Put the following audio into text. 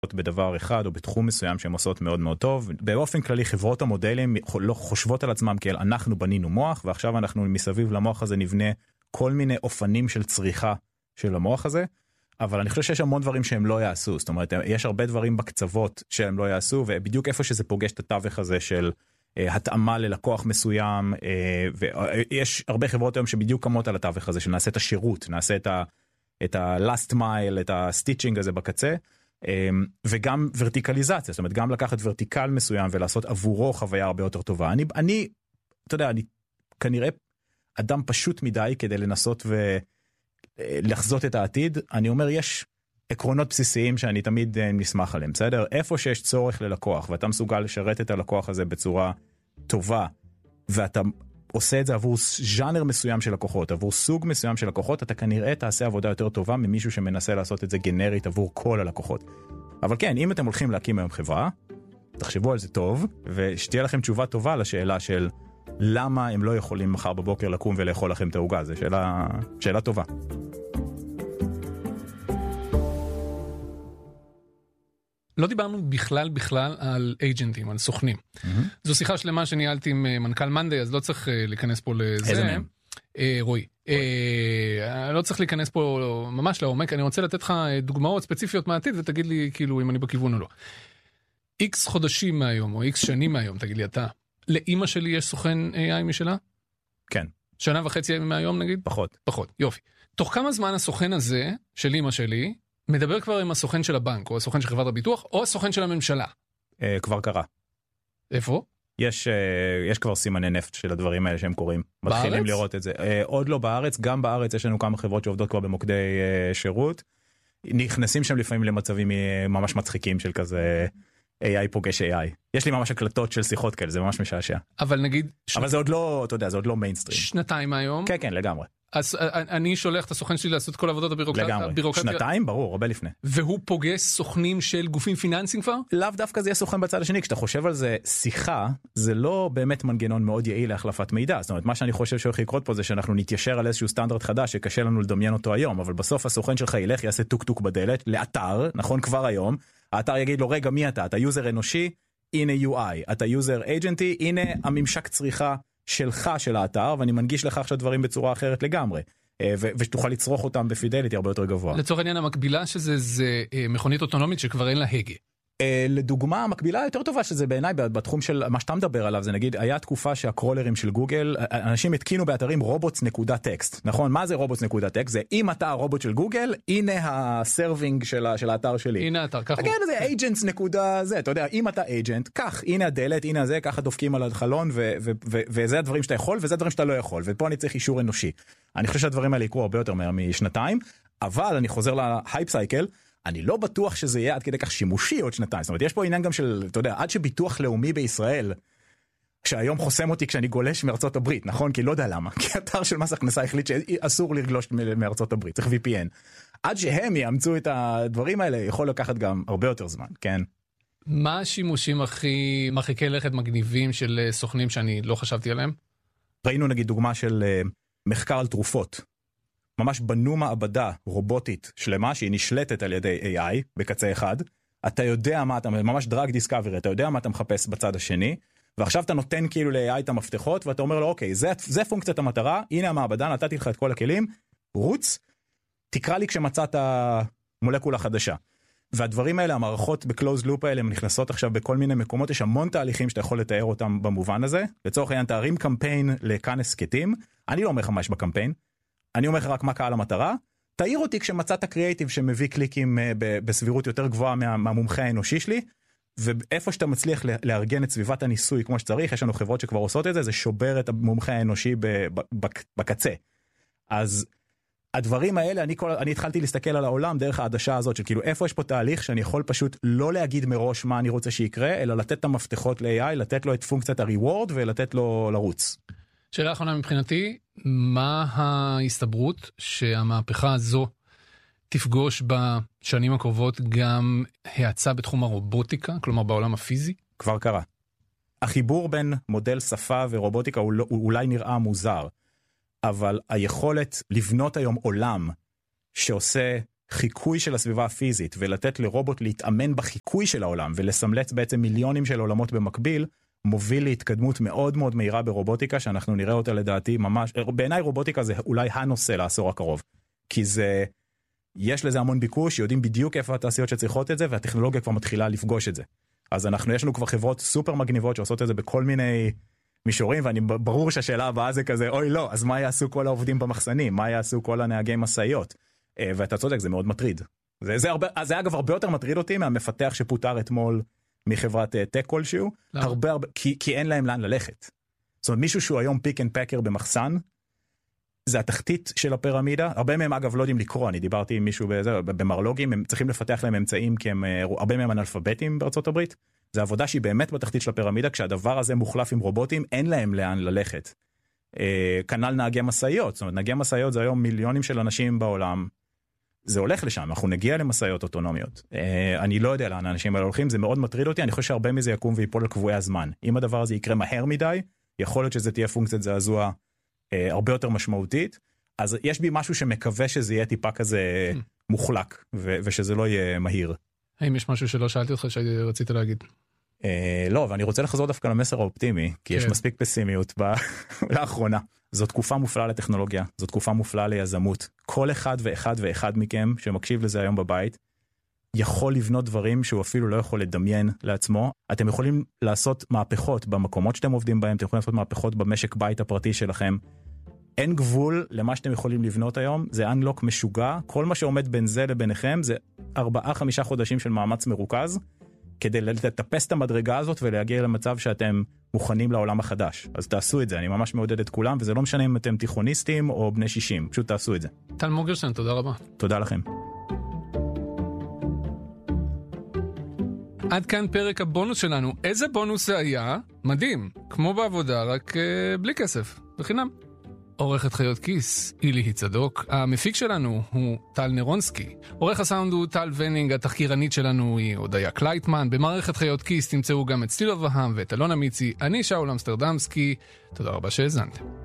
בדבר אחד או בתחום מסוים שהן עושות מאוד מאוד טוב. באופן כללי חברות המודלים לא חושבות על עצמם כאל אנחנו בנינו מוח ועכשיו אנחנו מסביב למוח הזה נבנה כל מיני אופנים של צריכה של המוח הזה, אבל אני חושב שיש המון דברים שהם לא יעשו, זאת אומרת יש הרבה דברים בקצוות שהם לא יעשו, ובדיוק איפה שזה פוגש את התווך הזה של התאמה ללקוח מסוים, ויש הרבה חברות היום שבדיוק קמות על התווך הזה, שנעשה את השירות, נעשה את ה-last mile, את הסטיצ'ינג הזה בקצה, וגם ורטיקליזציה, זאת אומרת גם לקחת ורטיקל מסוים ולעשות עבורו חוויה הרבה יותר טובה. אני אתה יודע, אני כנראה אדם פשוט מדי כדי לנסות ולחזות את העתיד. אני אומר יש עקרונות בסיסיים שאני תמיד נשמח עליהם, בסדר? איפה שיש צורך ללקוח ואתה מסוגל לשרת את הלקוח הזה בצורה טובה, ואתה עושה את זה עבור ז'אנר מסוים של לקוחות, עבור סוג מסוים של לקוחות, אתה כנראה תעשה עבודה יותר טובה ממישהו שמנסה לעשות את זה גנרית עבור כל הלקוחות. אבל כן, אם אתם הולכים להקים היום חברה, תחשבו על זה טוב, ושתהיה לכם תשובה טובה לשאלה של למה הם לא יכולים מחר בבוקר לקום ולאכול לכם את העוגה. זו שאלה טובה. לא דיברנו בכלל על אייג'נטים, על סוכנים. זו שיחה שלמה שניהלתי עם מנכ"ל מנדי, אז לא צריך להיכנס פה לזה. איזה מהם? רועי. לא צריך להיכנס פה ממש לעומק, אני רוצה לתת לך דוגמאות ספציפיות מהעתיד, ותגיד לי כאילו אם אני בכיוון או לא. X חודשים מהיום, או X שנים מהיום, תגיד לי אתה, לאמא שלי יש סוכן AI משלה? כן. שנה וחצי מהיום נגיד? פחות, יופי. תוך כמה זמן הסוכן הזה, של אמא שלי, מדבר כבר עם הסוכן של הבנק, או הסוכן של חברת הביטוח, או הסוכן של הממשלה? כבר קרה. איפה? יש כבר סימני נפט של הדברים האלה שהם קוראים. מתחילים לראות את זה. עוד לא בארץ, גם בארץ יש לנו כמה חברות שעובדות כבר במוקדי שירות. נכנסים שם לפעמים למצבים ממש מצחיקים של כזה AI פוגש AI. יש לי ממש הקלטות של שיחות כאלה, זה ממש משעשע. אבל נגיד... אבל זה עוד לא, אתה יודע, זה עוד לא מיינסטרים. שנתיים מהיום? כן, כן, לגמרי. אז אני שולח את הסוכן שלי לעשות כל עבודות הבירוקרטיה. לגמרי. שנתיים, ברור, הרבה לפני. והוא פוגש סוכנים של גופים פיננסיים כבר? לאו דווקא זה יהיה סוכן בצד השני. כשאתה חושב על זה, שיחה, זה לא באמת מנגנון מאוד יעיל להחלפת מידע. זאת אומרת, מה שאני חושב שהולך לקרות פה זה שאנחנו נתיישר על איזשהו סטנדרט חדש שקשה לנו לדמיין אותו היום, אבל בסוף הסוכן שלך ילך, יעשה טוק טוק בדלת, לאתר, נכון כבר היום. האתר יגיד לו, רגע, מי אתה? אתה יוזר אנושי, הנה UI. אתה יוזר אייג'נטי, הנה הממשק צריכה שלך של האתר, ואני מנגיש לך עכשיו דברים בצורה אחרת לגמרי. ושתוכל לצרוך אותם בפידליטי הרבה יותר גבוה. לצורך העניין המקבילה שזה מכונית אוטונומית שכבר אין לה הגה. לדוגמה, המקבילה יותר טובה שזה בעיניי בתחום של מה שאתה מדבר עליו, זה נגיד, היה תקופה שהקרולרים של גוגל, אנשים התקינו באתרים robots.txt, נכון? מה זה robots.txt? זה אם אתה הרובוט של גוגל, הנה הסרווינג של האתר שלי. הנה האתר, ככה. כן, זה agents.זה, אתה יודע, אם אתה agent, כך, הנה הדלת, הנה זה, ככה דופקים על החלון, וזה הדברים שאתה יכול, וזה הדברים שאתה לא יכול, ופה אני צריך אישור אנושי. אני חושב שהדברים האלה יקרו הרבה יותר משנתיים, אבל אני חוזר להייפ סייקל, אני לא בטוח שזה יהיה עד כדי כך שימושי עוד שנתיים. זאת אומרת, יש פה עניין גם של, אתה יודע, עד שביטוח לאומי בישראל, שהיום חוסם אותי כשאני גולש מארצות הברית, נכון? כי לא יודע למה. כי אתר של מס הכנסה החליט שאסור לגלוש מארצות הברית, צריך VPN. עד שהם יאמצו את הדברים האלה, יכול לקחת גם הרבה יותר זמן, כן? מה השימושים הכי מרחיקי לכת מגניבים של סוכנים שאני לא חשבתי עליהם? ראינו נגיד דוגמה של מחקר על תרופות. ממש בנו מעבדה רובוטית שלמה שהיא נשלטת על ידי AI בקצה אחד. אתה יודע מה אתה, ממש דרג דיסקאברי, אתה יודע מה אתה מחפש בצד השני, ועכשיו אתה נותן כאילו ל-AI את המפתחות, ואתה אומר לו, אוקיי, זה פונקציית המטרה, הנה המעבדה, נתתי לך את כל הכלים, רוץ, תקרא לי כשמצאת מולקולה חדשה. והדברים האלה, המערכות בקלוז לופ האלה, הן נכנסות עכשיו בכל מיני מקומות, יש המון תהליכים שאתה יכול לתאר אותם במובן הזה. לצורך העניין, תארים קמפיין לכאן הסקטים, אני לא אומר לך מה יש בקמפיין, אני אומר לך רק מה קהל המטרה, תאיר אותי כשמצאת קריאייטיב שמביא קליקים בסבירות יותר גבוהה מהמומחה האנושי שלי, ואיפה שאתה מצליח לארגן את סביבת הניסוי כמו שצריך, יש לנו חברות שכבר עושות את זה, זה שובר את המומחה האנושי בקצה. אז הדברים האלה, אני התחלתי להסתכל על העולם דרך העדשה הזאת, של כאילו איפה יש פה תהליך שאני יכול פשוט לא להגיד מראש מה אני רוצה שיקרה, אלא לתת את המפתחות ל-AI, לתת לו את פונקציית ה-reward ולתת לו לרוץ. שאלה אחרונה מבחינתי, מה ההסתברות שהמהפכה הזו תפגוש בשנים הקרובות גם האצה בתחום הרובוטיקה, כלומר בעולם הפיזי? כבר קרה. החיבור בין מודל שפה ורובוטיקה הוא אולי נראה מוזר, אבל היכולת לבנות היום עולם שעושה חיקוי של הסביבה הפיזית, ולתת לרובוט להתאמן בחיקוי של העולם, ולסמלץ בעצם מיליונים של עולמות במקביל, מוביל להתקדמות מאוד מאוד מהירה ברובוטיקה, שאנחנו נראה אותה לדעתי ממש, בעיניי רובוטיקה זה אולי הנושא לעשור הקרוב, כי זה, יש לזה המון ביקוש, יודעים בדיוק איפה התעשיות שצריכות את זה, והטכנולוגיה כבר מתחילה לפגוש את זה. אז יש לנו כבר חברות סופר מגניבות שעושות את זה בכל מיני מישורים, ואני ברור שהשאלה הבאה זה כזה, אוי לא, אז מה יעשו כל העובדים במחסנים? מה יעשו כל הנהגי משאיות? ואתה צודק, זה מאוד מטריד. זה אגב הרבה יותר מטריד אותי מהמפתח שפוטר אתמול מחברת טק כלשהו, כי אין להם לאן ללכת. זאת אומרת, מישהו שהוא היום פיק אנד פקר במחסן, זה התחתית של הפירמידה. הרבה מהם אגב לא יודעים לקרוא, אני דיברתי עם מישהו במרלוגים, הם צריכים לפתח להם אמצעים, כי הרבה מהם אנאלפביתים בארצות הברית. זה עבודה שהיא באמת בתחתית של הפירמידה, כשהדבר הזה מוחלף עם רובוטים, אין להם לאן ללכת. כנ"ל נהגי משאיות, זאת אומרת, נהגי משאיות זה היום מיליונים של אנשים בעולם, זה הולך לשם, אנחנו נגיע למשאיות אוטונומיות. אני לא יודע לאן האנשים האלה הולכים, זה מאוד מטריד אותי, אני חושב שהרבה מזה יקום ויפול לקבועי הזמן. אם הדבר הזה יקרה מהר מדי, יכול להיות שזה תהיה פונקציית זעזוע הרבה יותר משמעותית, אז יש בי משהו שמקווה שזה יהיה טיפה כזה מוחלק, ושזה לא יהיה מהיר. האם יש משהו שלא שאלתי אותך שרצית להגיד? לא, ואני רוצה לחזור דווקא למסר האופטימי, כי יש מספיק פסימיות לאחרונה. זו תקופה מופלאה לטכנולוגיה, זו תקופה מופלאה ליזמות. כל אחד ואחד מכם שמקשיב לזה היום בבית, יכול לבנות דברים שהוא אפילו לא יכול לדמיין לעצמו. אתם יכולים לעשות מהפכות במקומות שאתם עובדים בהם, אתם יכולים לעשות מהפכות במשק בית הפרטי שלכם. אין גבול למה שאתם יכולים לבנות היום, זה אנלוק משוגע. כל מה שעומד בין זה לביניכם זה 4-5 חודשים של מאמץ מרוכז, כדי לטפס את המדרגה הזאת ולהגיע למצב שאתם מוכנים לעולם החדש. אז תעשו את זה, אני ממש מעודד את כולם, וזה לא משנה אם אתם תיכוניסטים או בני 60, פשוט תעשו את זה. טל מוגרשטיין, תודה רבה. תודה לכם. עד כאן פרק הבונוס שלנו. איזה בונוס זה היה? מדהים, כמו בעבודה, רק בלי כסף, בחינם. עורכת חיות כיס, אילי צדוק. המפיק שלנו הוא טל נרונסקי. עורך הסאונד הוא טל ונינג, התחקירנית שלנו היא הודיה קלייטמן. במערכת חיות כיס תמצאו גם את סטיל אברהם ואת אלונה מיצי. אני שאול אמסטרדמסקי. תודה רבה שהאזנתם.